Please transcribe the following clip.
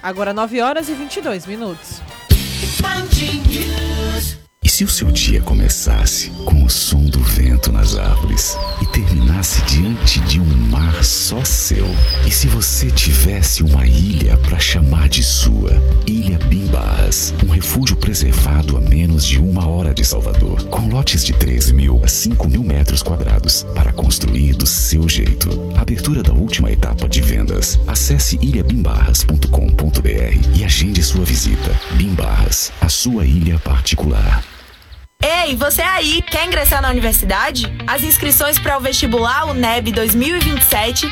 Agora 9h22. E se o seu dia começasse com o som do vento nas árvores e terminasse diante de um mar só seu? E se você tivesse uma ilha para chamar de sua? Ilha Bimbarras, um refúgio preservado a menos de 1 hora de Salvador, com lotes de 3.000 a 5.000 metros quadrados para construir do seu jeito. Abertura da última etapa de vendas. Acesse ilhabimbarras.com.br e agende sua visita. Bimbarras, a sua ilha particular. Ei, você aí, quer ingressar na universidade? As inscrições para o vestibular UNEB 2027